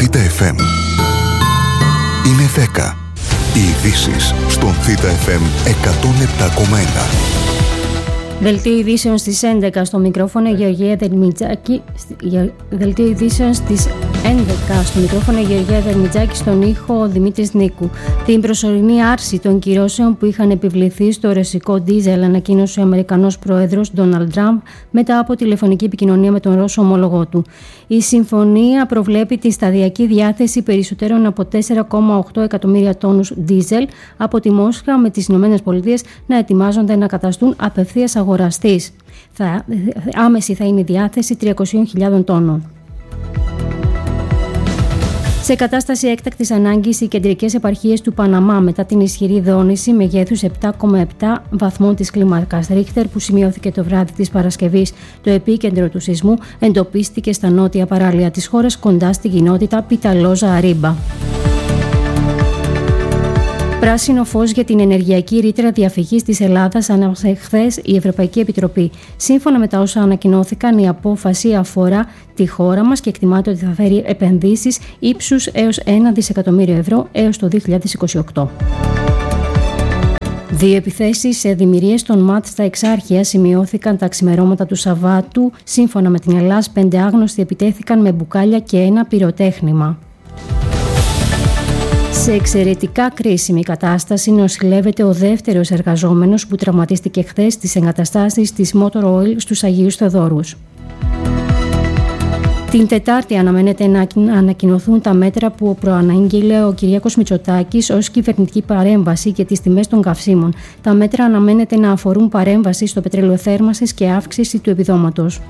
Θήτα FM. Είναι 10. Οι ειδήσεις στον Θήτα FM 107,1. Δελτίο ειδήσεων στις 11 στο μικρόφωνο Γεωργία Δερμιτζάκη. Δελτίο ειδήσεων στις 11 στο μικρόφωνο Γεωργία Δερμιτζάκη, στον ήχο Δημήτρης Νίκου. Την προσωρινή άρση των κυρώσεων που είχαν επιβληθεί στο ρωσικό ντίζελ ανακοίνωσε ο Αμερικανός πρόεδρος Ντόναλντ Τραμπ μετά από τηλεφωνική επικοινωνία με τον Ρώσο ομόλογό του. Η συμφωνία προβλέπει τη σταδιακή διάθεση περισσότερων από 4,8 εκατομμύρια τόνους ντίζελ από τη Μόσχα, με τις ΗΠΑ να ετοιμάζονται να καταστούν απευθείας αγοραστής. Άμεση θα είναι η διάθεση 300.000 τόνων. Σε κατάσταση έκτακτης ανάγκης, οι κεντρικές επαρχίες του Παναμά μετά την ισχυρή δόνηση μεγέθους 7,7 βαθμών της κλίμακας Ρίχτερ που σημειώθηκε το βράδυ της Παρασκευής. Το επίκεντρο του σεισμού εντοπίστηκε στα νότια παράλια της χώρας, κοντά στην κοινότητα Πιταλόζα Αρίμπα. Πράσινο φως για την ενεργειακή ρήτρα διαφυγής της Ελλάδας ανέβασε χθες η Ευρωπαϊκή Επιτροπή. Σύμφωνα με τα όσα ανακοινώθηκαν, η απόφαση αφορά τη χώρα μας και εκτιμάται ότι θα φέρει επενδύσεις ύψους έως 1 δισεκατομμύριο ευρώ έως το 2028. Δύο επιθέσεις σε δημιουργίες των ΜΑΤ στα Εξάρχεια σημειώθηκαν τα ξημερώματα του Σαββάτου. Σύμφωνα με την Ελλάς, 5 άγνωστοι επιτέθηκαν με μπουκάλια και ένα πυροτέχνημα. Σε εξαιρετικά κρίσιμη κατάσταση νοσηλεύεται ο δεύτερος εργαζόμενος που τραυματίστηκε χθες στις εγκαταστάσεις της Motor Oil στους Αγίους Θεοδόρους. Την Τετάρτη αναμένεται να ανακοινωθούν τα μέτρα που προαναγγείλε ο Κυριάκος Μητσοτάκης ως κυβερνητική παρέμβαση για τις τιμές των καυσίμων. Τα μέτρα αναμένεται να αφορούν παρέμβαση στο πετρέλαιο θέρμανσης και αύξηση του επιδόματος.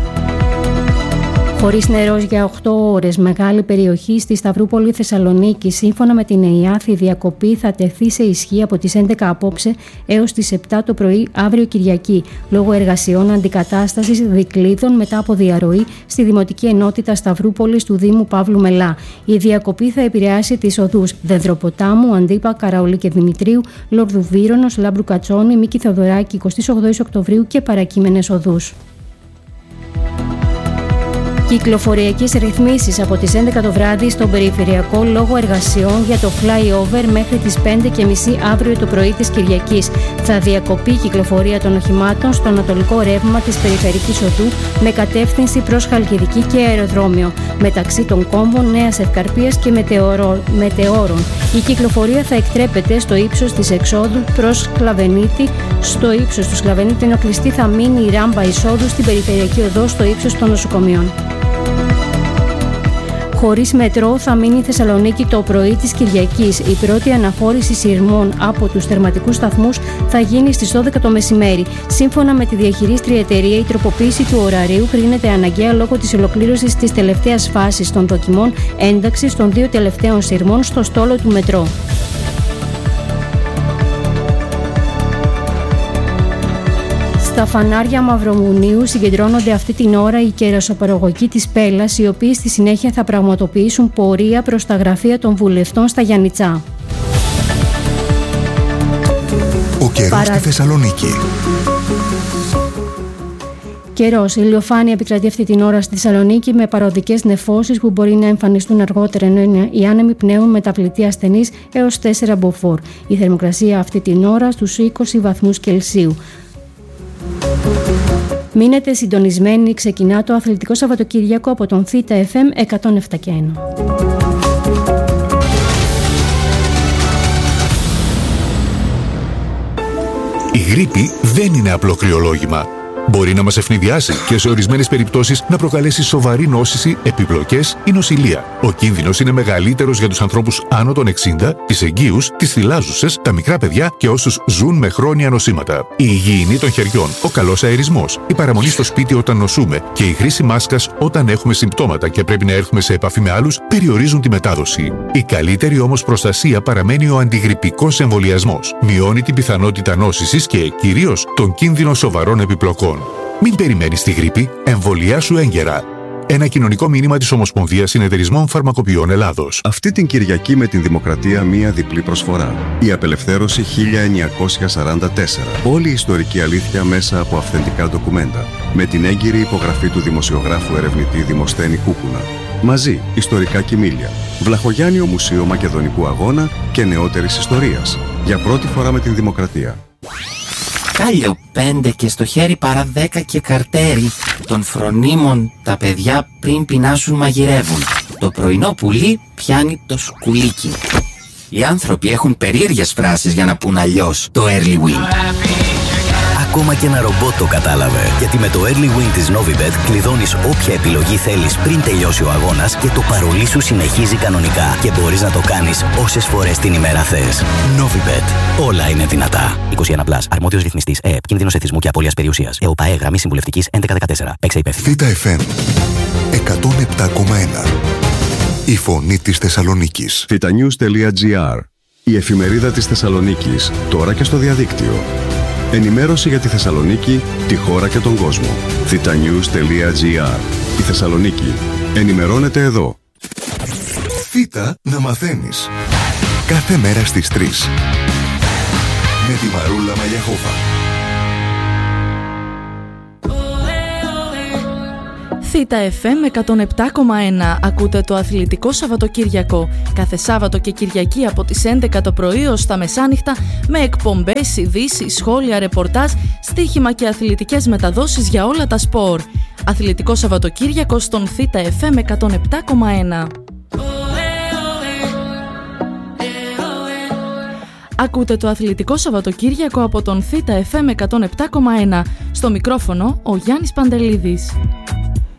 Χωρίς νερό για 8 ώρες, μεγάλη περιοχή στη Σταυρούπολη Θεσσαλονίκη. Σύμφωνα με την ΕΙΑΘ, η διακοπή θα τεθεί σε ισχύ από τις 11 απόψε έως τις 7 το πρωί αύριο Κυριακή, λόγω εργασιών αντικατάστασης δικλείδων μετά από διαρροή στη Δημοτική Ενότητα Σταυρούπολης του Δήμου Παύλου Μελά. Η διακοπή θα επηρεάσει τις οδούς Δεδροποτάμου, Αντίπα, Καραολί και Δημητρίου, Λόρδου Βύρονος, Λάμπρου Κατσόνη, Μίκη Θεοδωράκη, 28 Οκτωβρίου και παρακείμενες οδούς. Κυκλοφοριακές ρυθμίσεις από τις 11 το βράδυ στον περιφερειακό λόγω εργασιών για το flyover μέχρι τις 5:30 αύριο το πρωί της Κυριακής. Θα διακοπεί η κυκλοφορία των οχημάτων στο ανατολικό ρεύμα της περιφερικής οδού με κατεύθυνση προς Χαλκιδική και αεροδρόμιο, μεταξύ των κόμβων Νέας Ευκαρπίας και Μετεώρων. Η κυκλοφορία θα εκτρέπεται στο ύψος της εξόδου προς Σκλαβενίτη. Στο ύψος του Σκλαβενίτη ενώ κλειστή θα μείνει η ράμπα εισόδου στην περιφερειακή οδό στο ύψος των νοσοκομείων. Χωρίς μετρό θα μείνει η Θεσσαλονίκη το πρωί της Κυριακής. Η πρώτη αναχώρηση σειρμών από τους τερματικούς σταθμούς θα γίνει στις 12 το μεσημέρι. Σύμφωνα με τη διαχειρίστρια εταιρεία, η τροποποίηση του ωραρίου κρίνεται αναγκαία λόγω της ολοκλήρωσης της τελευταίας φάσης των δοκιμών ένταξης των 2 τελευταίων σειρμών στο στόλο του μετρό. Στα φανάρια Μαυρομουνίου συγκεντρώνονται αυτή την ώρα οι κερασοπαραγωγοί της Πέλας, οι οποίοι στη συνέχεια θα πραγματοποιήσουν πορεία προς τα γραφεία των βουλευτών στα Γιαννιτσά. Ο καιρός στη Θεσσαλονίκη. Καιρός. Η ηλιοφάνεια επικρατεί αυτή την ώρα στη Θεσσαλονίκη με παροδικές νεφώσεις που μπορεί να εμφανιστούν αργότερα, ενώ οι άνεμοι πνέουν μεταβλητή ασθενής έως 4 μποφόρ. Η θερμοκρασία αυτή την ώρα στους 20 βαθμούς Κελσίου. Μείνετε συντονισμένοι, ξεκινά το αθλητικό Σαββατοκύριακο από τον Θήτα FM 107,1. Η γρίπη δεν είναι απλό κρυολόγημα. Μπορεί να μας ευνηδιάσει και σε ορισμένες περιπτώσεις να προκαλέσει σοβαρή νόσηση, επιπλοκές ή νοσηλεία. Ο κίνδυνος είναι μεγαλύτερος για τους ανθρώπους άνω των 60, τις εγγύους, τις θυλάζουσες, τα μικρά παιδιά και όσους ζουν με χρόνια νοσήματα. Η υγιεινή των χεριών, ο καλός αερισμός, η παραμονή στο σπίτι όταν νοσούμε και η χρήση μάσκας όταν έχουμε συμπτώματα και πρέπει να έρθουμε σε επαφή με άλλους περιορίζουν τη μετάδοση. Η καλύτερη όμως προστασία παραμένει ο αντιγρυπικός εμβολιασμός. Μειώνει την πιθανότητα νόσησης και κυρίως τον κίνδυνο σοβαρών επιπλοκών. Μην περιμένεις τη γρίπη, εμβολιάσου έγκαιρα. Ένα κοινωνικό μήνυμα της Ομοσπονδίας Συνεταιρισμών Φαρμακοποιών Ελλάδος. Αυτή την Κυριακή με την Δημοκρατία μία διπλή προσφορά. Η Απελευθέρωση 1944. Όλη η ιστορική αλήθεια μέσα από αυθεντικά ντοκουμέντα. Με την έγκυρη υπογραφή του δημοσιογράφου ερευνητή Δημοσθένη Κούκουνα. Μαζί, ιστορικά κοιμήλια. Βλαχογιάννιο Μουσείο Μακεδονικού Αγώνα και νεότερης ιστορίας. Για πρώτη φορά με την Δημοκρατία. Κάλιο 5 και στο χέρι παρά 10 και καρτέρι. Των φρονίμων τα παιδιά πριν πεινάσουν μαγειρεύουν. Το πρωινό πουλί πιάνει το σκουλίκι. Οι άνθρωποι έχουν περίεργες φράσεις για να πουν αλλιώς το early win. Ακόμα και ένα ρομπότ το κατάλαβε. Γιατί με το early win της Novibet κλειδώνεις όποια επιλογή θέλεις πριν τελειώσει ο αγώνας και το παρολί σου συνεχίζει κανονικά. Και μπορείς να το κάνεις όσες φορές την ημέρα θες. Novibet. Όλα είναι δυνατά. 21+. Αρμόδιος ρυθμιστής ΕΕΠ. Κίνδυνος εθισμού και απώλειας περιουσίας. ΕΟΠΑΕ. Γραμμή συμβουλευτικής 1114. Παίξε υπεύθυνα. Θήτα FM 107,1. Η φωνή της Θεσσαλονίκης. thetanews.gr. Η εφημερίδα της Θεσσαλονίκης. Τώρα και στο διαδίκτυο. Ενημέρωση για τη Θεσσαλονίκη, τη χώρα και τον κόσμο. thetanews.gr. Η Θεσσαλονίκη. Ενημερώνεται εδώ. Θήτα να μαθαίνεις. Κάθε μέρα στις 3. Με τη Μαρούλα Μαλιαχόβα. Θήτα FM 107,1. Ακούτε το Αθλητικό Σαββατοκύριακο. Κάθε Σάββατο και Κυριακή από τις 11 το πρωί ως τα μεσάνυχτα, με εκπομπές, ειδήσεις, σχόλια, ρεπορτάζ, στοίχημα και αθλητικές μεταδόσεις για όλα τα σπορ. Αθλητικό Σαββατοκύριακο στον Θήτα FM 107,1. Ακούτε το Αθλητικό Σαββατοκύριακο από τον Θήτα FM 107,1. Στο μικρόφωνο ο Γιάννης Παντελίδης.